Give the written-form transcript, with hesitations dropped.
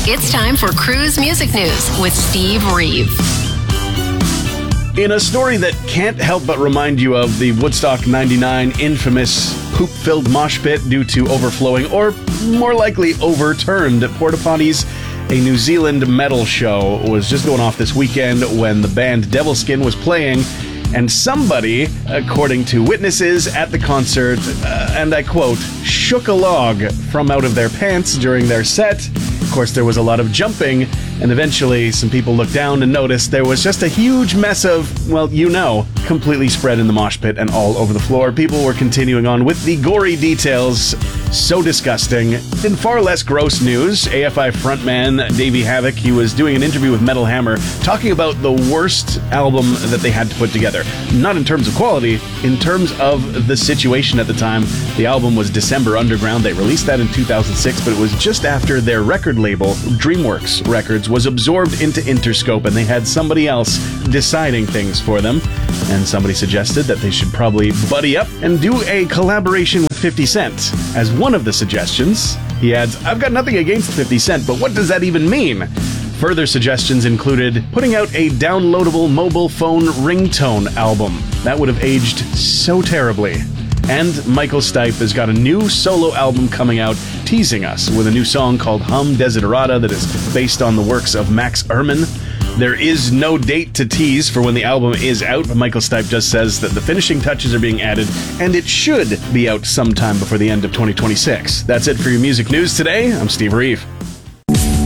It's time for Cruise Music News with Steve Reeve. In a story that can't help but remind you of the Woodstock 99 infamous poop-filled mosh pit due to overflowing, or more likely overturned porta potties, a New Zealand metal show was just going off this weekend when the band Devilskin was playing, and somebody, according to witnesses at the concert, and I quote, shook a log from out of their pants during their set. Of course, there was a lot of jumping, and eventually some people looked down and noticed there was just a huge mess of, well, completely spread in the mosh pit and all over the floor. People were continuing on with the gory details. So disgusting. In far less gross news, AFI frontman Davey Havok, he was doing an interview with Metal Hammer talking about the worst album that they had to put together. Not in terms of quality, in terms of the situation at the time. The album was December Underground. They released that in 2006, but it was just after their record label, DreamWorks Records, was absorbed into Interscope, and they had somebody else deciding things for them. And somebody suggested that they should probably buddy up and do a collaboration with 50 Cent. As one of the suggestions, he adds, I've got nothing against 50 Cent, but what does that even mean? Further suggestions included putting out a downloadable mobile phone ringtone album. That would have aged so terribly. And Michael Stipe has got a new solo album coming out, teasing us with a new song called Hum Desiderata that is based on the works of Max Ehrmann. There is no date to tease for when the album is out, but Michael Stipe just says that the finishing touches are being added, and it should be out sometime before the end of 2026. That's it for your music news today. I'm Steve Reeve.